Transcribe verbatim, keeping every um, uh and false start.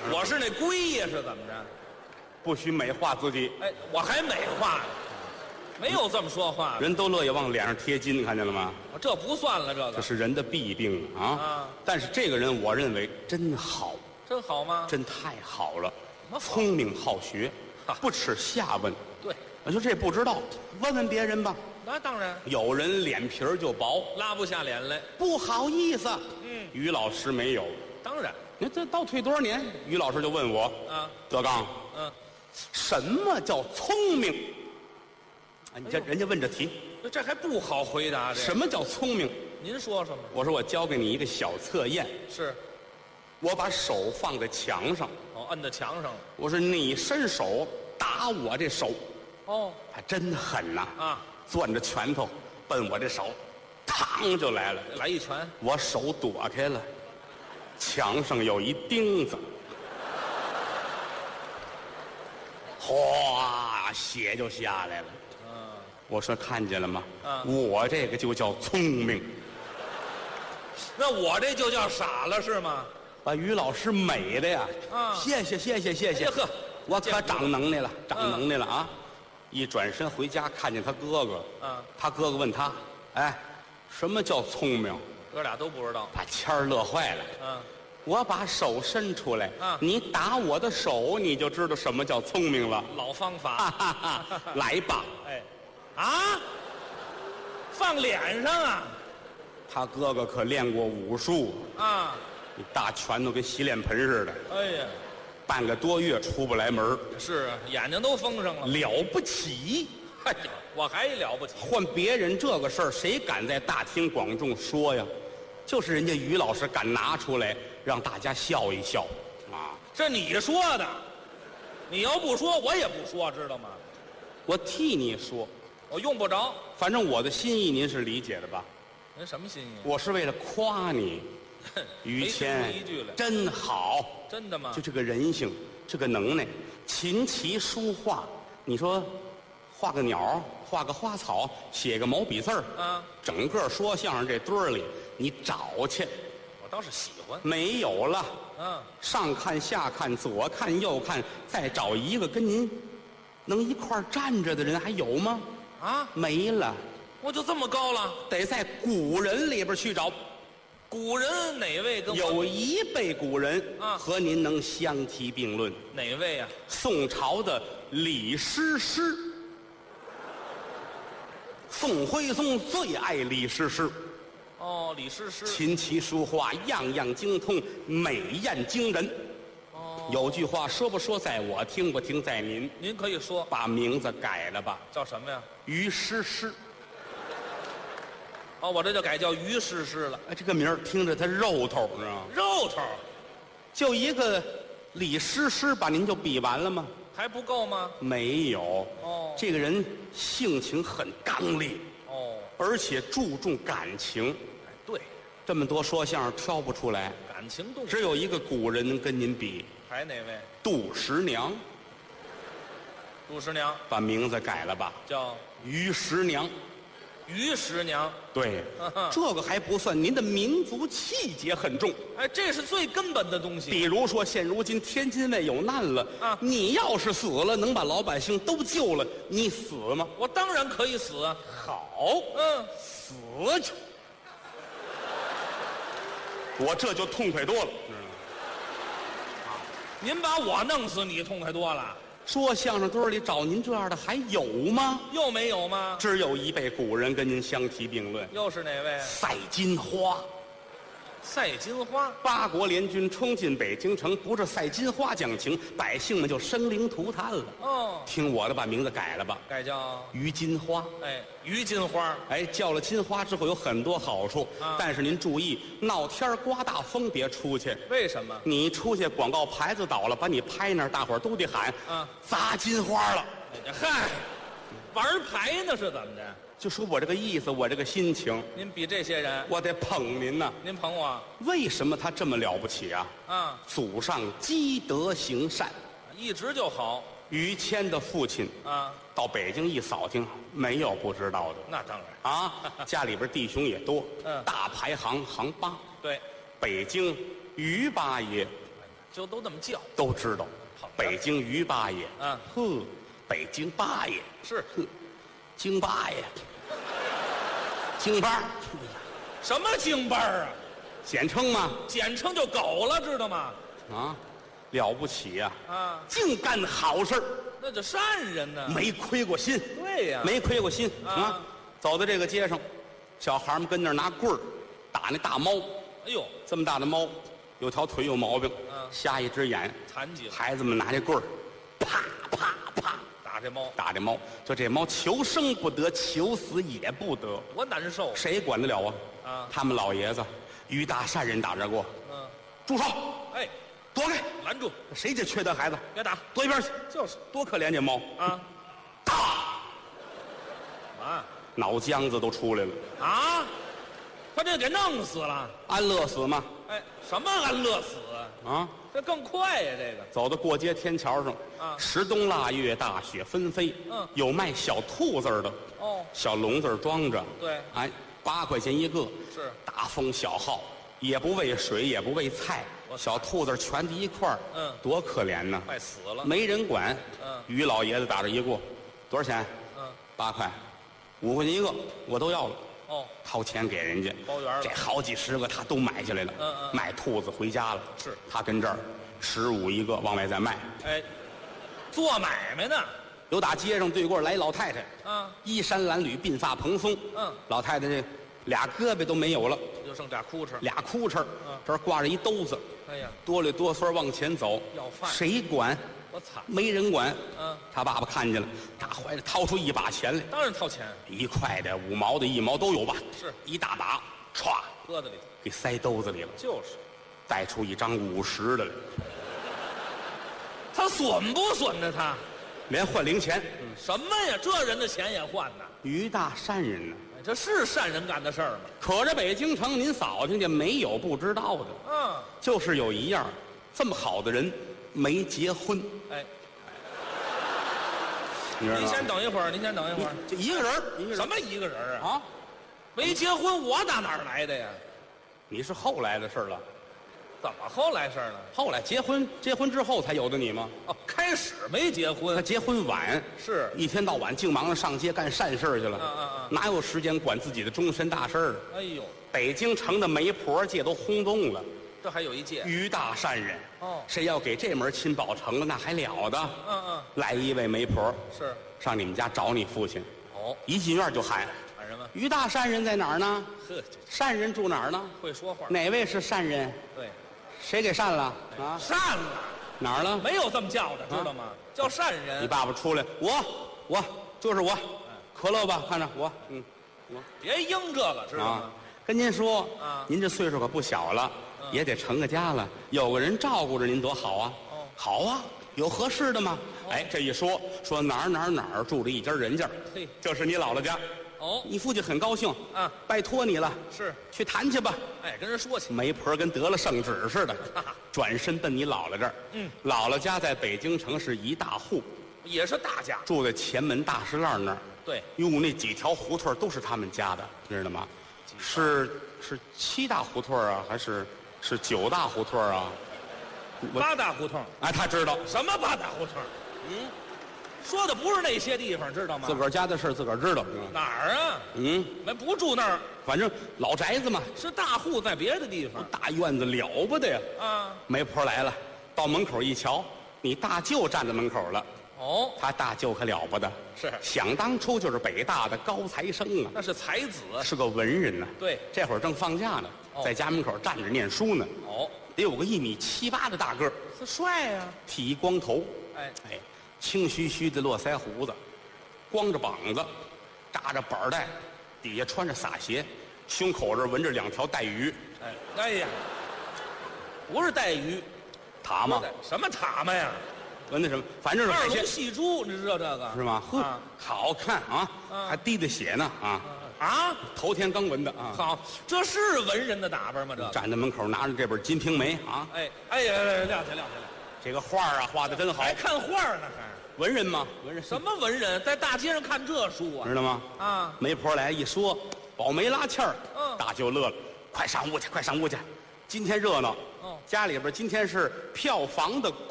我是那龟呀，是怎么着？ 不许美化自己， 哎，我还美化呢，没有这么说话的。 人都乐意往脸上贴金，看见了吗？ 这不算了，这个这是人的弊病啊！ 啊但是这个人，我认为真好， 真好吗？ 真太好了， 么好聪明好学哈， 不耻下问。 对， 我说这不知道，问问别人吧。 那当然有人脸皮儿就薄， 拉不下脸来。 不好意思。 嗯， 于老师没有。 当然你这倒退多少年？于老师就问我， 啊， 德刚， 嗯， 什么叫聪明？啊，你这人家问这题， 这这还不好回答。这什么叫聪明？ 您说说吧。 我说我教给你一个小测验， 是我把手放在墙上， 哦，摁在墙上了。 我说你伸手打我这手， 哦还真狠呐！ 啊， 攥着拳头奔我这手，嘡就来了， 来一拳。 我手躲开了，墙上有一钉子，哗，血就下来了。 嗯， 我说看见了吗？ 啊我这个就叫聪明， 那我这就叫傻了是吗？ 把于老师美的呀！ 啊谢谢谢谢谢谢哎呀呵， 我可长能耐了，长能耐了啊！一转身回家，看见他哥哥， 啊， 他哥哥问他：“哎，什么叫聪明哥俩都不知道？”。 把谦儿乐坏了。 嗯， 我把手伸出来， 啊你打我的手，你就知道什么叫聪明了。 老方哈法。 哈哈！来吧， 哎，啊，放脸上啊他哥哥可练过武术， 啊！ 你大拳头跟洗脸盆似的， 哎呀， 半个多月出不来门儿是啊，眼睛都封上了。 了不起。 哎呀，我还了不起。 换别人这个事儿，谁敢在大庭广众说呀？就是人家于老师敢拿出来让大家笑一笑，啊！ 这你说的，你要不说我也不说，知道吗？ 我替你说， 我用不着。 反正我的心意您是理解的吧？ 您什么心意？ 我是为了夸你，于没听谦出一句来。 真好， 真的吗就？这个人性，这个能耐，琴棋书画，你说画个鸟，画个花草，写个毛笔字儿， 啊， 整个说相声这堆儿里，你找去我倒是喜欢。 没有了。 嗯， 上看下看，左看右看，再找一个跟您能一块儿站着的人，还有吗？ 啊， 没了， 我就这么高了。 得在古人里边去找。 古人哪位跟我有一辈古人啊和您能相提并论， 哪位呀、 宋朝的李师师。宋徽宗最爱李师师， 哦，李师师。 琴棋书画样样精通，美艳惊人。 哦， 有句话说不说在我，听不听在您。 您可以说把名字改了吧， 叫什么呀？ 于师师。 哦，我这就改叫于师师了。 哎，这个名儿听着他肉头，你知道吗？ 肉头就一个李师师，把您就比完了吗？ 还不够吗？ 没有。 哦这个人性情很刚烈， 哦， 而且注重感情。 哎，对， 这么多说相声挑不出来， 感情动物。 只有一个古人能跟您比， 还哪位？ 杜十娘。 杜十娘把名字改了吧， 叫于十娘。 于十娘。 对嗯哼， 这个还不算，您的民族气节很重。 哎，这是最根本的东西。 比如说，现如今天津卫有难了， 啊你要是死了，能把老百姓都救了，你死吗？ 我当然可以死啊。 好， 嗯， 死去，我这就痛快多了。知道吗您把我弄死，你痛快多了。 说相声堆里找您这样的还有吗？ 又没有吗？ 只有一辈古人跟您相提并论， 又是哪位？ 赛金花。 赛金花。 八国联军冲进北京城，不是赛金花讲情，百姓们就生灵涂炭了。 哦， 听我的，把名字改了吧， 改叫于金花。 哎于金花。 哎，叫了金花之后有很多好处， 啊但是您注意，闹天儿刮大风别出去。 为什么？ 你出去，广告牌子倒了，把你拍那儿，大伙儿都得喊啊， 砸金花了。 哎嗨，玩牌呢是怎么着？ 就说我这个意思，我这个心情， 您比这些人， 我得捧您呐。 您捧我为什么他这么了不起啊？ 啊， 祖上积德行善。 一直就好于谦的父亲啊。 到北京一扫听，没有不知道的那当然， 啊。家里边弟兄也多， 嗯大排行行八。 对， 北京于八爷就都这么叫。 都知道。 捧着北京于八爷， 嗯， 呵，北京八爷是呵，京八爷，京八， 什么京班儿啊？ 简称嘛， 简称就狗了，知道吗？ 啊，了不起呀、 啊， 净干好事儿， 那就善人呢。 没亏过心， 对呀， 没亏过心啊啊。走到这个街上，小孩们跟那儿拿棍儿打那大猫， 哎呦， 这么大的猫，有条腿有毛病， 嗯瞎一只眼， 残疾了， 孩子们拿这棍儿，啪啪啪打这猫打这猫，就这猫求生不得，求死也不得， 多难受。 谁管得了啊？ 啊他们老爷子于大善人打这过， 嗯， 住手， 哎， 躲开！ 拦住， 谁这缺德孩子？ 别打。 躲一边去！ 就是多可怜这猫， 啊大啊脑浆子都出来了， 啊！他这给弄死了。 安乐死吗？ 哎，什么安乐死啊？ 啊！ 这更快呀，这个。 走到过街天桥上， 啊十冬腊月，大雪纷飞， 嗯有卖小兔子儿的， 哦， 小笼子儿装着， 对哎，八块钱一个， 是大风小号，也不喂水，也不喂菜， 我小兔子儿全在一块儿， 嗯多可怜呐， 快死了。 没人管， 嗯于老爷子打这一过，多少钱？ 嗯， 八块，五块钱一个，我都要了。 哦， 掏钱给人家， 包圆了这好几十个他都买下来了， 嗯嗯卖兔子回家了。 是他跟这儿十五一个，往外再卖。 哎，做买卖呢。 有打街上对过来老太太， 啊， 衣衫褴褛，鬓发蓬松。 嗯老太太这俩胳膊都没有了， 就剩俩哭哧。 俩裤衩儿嗯这儿挂着一兜子， 哎呀， 哆里哆嗦往前走， 要饭谁管？ 我惨。 没人管。 嗯， 他爸爸看见了，打怀里掏出一把钱来， 当然掏钱， 一块的、五毛的、一毛都有吧？ 是一大把，歘， 搁在里头。 给塞兜子里了， 就是， 带出一张五十的来， 他损不损呢？他连换零钱。 什么呀？这人的钱也换呐？ 于大善人呢？ 哎，这是善人干的事儿吗？ 可这北京城，您扫听见没有不知道的？ 嗯， 就是有一样，这么好的人没结婚， 哎， 你知道吗？ 您先等一会儿，您先等一会儿。 就一个人儿，一个人什么一个人啊？ 啊？ 没结婚，我打哪儿来的呀？ 你是后来的事儿了， 怎么后来事儿呢？ 后来结婚，结婚之后才有的你吗？ 哦，开始没结他婚。 结婚晚， 是一天到晚净忙着上街干善事儿去了， 嗯嗯嗯哪有时间管自己的终身大事儿？ 哎呦， 北京城的媒婆界都轰动了， 这还有一届。 于大善人， 哦谁要给这门亲保成了，那还了得？ 嗯嗯， 来一位媒婆是。 上你们家找你父亲， 哦， 一进院就喊喊什么？ 于大善人在哪儿呢？ 呵， 善人住哪儿呢？ 会说话。 哪位是善人？ 对， 谁给善了啊？ 善了， 哪儿了？ 没有这么叫的，知道吗？叫善你人。 爸爸出来，我我就是我，可乐吧？看着我，嗯，我别应这个，知道啊吗？， 跟您说啊您这岁数可不小了，也得成个家了，有个人照顾着您多好啊！ 哦好啊，有合适的吗？哎，这一说说哪儿哪儿哪儿住着一家人家， 嘿这是你姥姥家。 哦， 你父亲很高兴啊， 拜托你了， 是， 去谈去吧。 哎，跟人说去。 媒婆跟得了圣旨似的，转身奔你姥姥这儿。 嗯， 姥姥家在北京城是一大户， 也是大家。 住在前门大石栏那儿。 对， 哟，那几条胡同都是他们家的，知道吗？是是七大胡同啊，还是是九大胡同啊？我八大胡同。 哎，他知道， 什么八大胡同？嗯，说的不是那些地方，知道吗？ 自个儿家的事儿自个儿知道。 哪儿啊？ 嗯， 没不住那儿， 反正老宅子嘛， 是大户在别的地方大院子了不得呀。 啊。 媒婆来了，到门口一瞧，你大舅站在门口了。 哦， 他大舅可了不得， 是想当初就是北大的高材生啊， 那是才子。 是个文人呐、 对， 这会儿正放假呢， 哦在家门口站着念书呢。 哦， 得有个一米七八的大个儿， 这帅呀。 剃一光头， 哎， 哎，青须须的络腮胡子，光着膀子，扎着板带，底下穿着洒鞋，胸口这儿纹着两条带鱼， 哎，哎呀，不是带鱼， 塔吗？ 什么塔嘛呀？ 纹的什么？反正是二龙海鲜， 戏珠，你知道这个是吗？呵， 啊好看啊， 啊还滴的血呢啊！ 啊， 头天刚纹的啊， 好，这是文人的打扮吗？这个？ 站在门口拿着这本《金瓶梅》啊， 哎哎呀，亮起亮起亮！ 这个画儿啊画的真好还，看画呢还？ 文人吗？文人什么文人在大街上看这书啊？ 知道吗？ 啊， 媒婆来一说，保媒拉纤儿， 嗯大舅乐了，快上屋去，快上屋去， 今天热闹。 哦家里边今天是票房的